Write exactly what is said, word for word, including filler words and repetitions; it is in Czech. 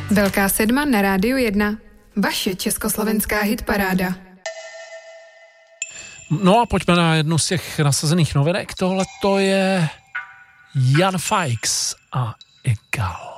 Velká sedma na Rádiu jedna. Vaše československá hitparáda. No a pojďme na jednu z těch nasazených novinek. Tohle to je Jan Fajks a Egal.